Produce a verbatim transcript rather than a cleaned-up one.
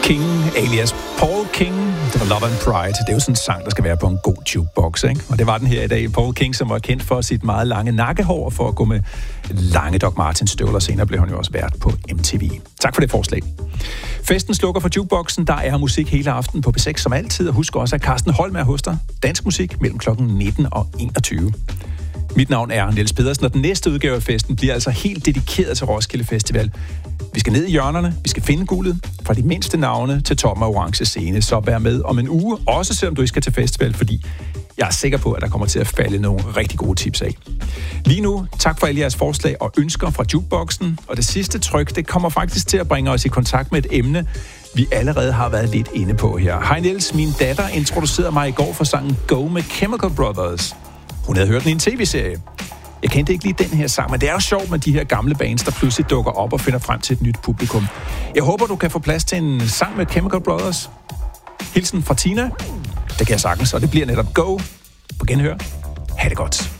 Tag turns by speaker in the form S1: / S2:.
S1: King, alias Paul King. Det var Love and Pride. Det er jo sådan en sang, der skal være på en god jukebox, ikke? Og det var den her i dag. Paul King, som var kendt for sit meget lange nakkehår, for at gå med lange Doc Martens støvler. Senere blev han jo også vært på M T V. Tak for det forslag. Festen slukker for jukeboxen. Der er musik hele aften på B seks som altid. Og husk også, at Carsten Holm er hos dig. Dansk musik mellem klokken nitten og enogtyve. Mit navn er Niels Pedersen, og den næste udgave af festen bliver altså helt dedikeret til Roskilde Festival. Vi skal ned i hjørnerne, vi skal finde guldet, fra de mindste navne til tom og orange scene. Så vær med om en uge, også selvom du ikke skal til festival, fordi jeg er sikker på, at der kommer til at falde nogle rigtig gode tips af. Lige nu, tak for alle jeres forslag og ønsker fra jukeboxen. Og det sidste tryk, det kommer faktisk til at bringe os i kontakt med et emne, vi allerede har været lidt inde på her. Hej Niels, min datter introducerede mig i går for sangen Go med Chemical Brothers. Hun havde hørt den i en tv-serie. Jeg kendte ikke lige den her sang, men det er jo sjovt med de her gamle bands, der pludselig dukker op og finder frem til et nyt publikum. Jeg håber, du kan få plads til en sang med Chemical Brothers. Hilsen fra Tina. Det kan jeg sagtens, og det bliver netop Go. På genhør. Ha' det godt.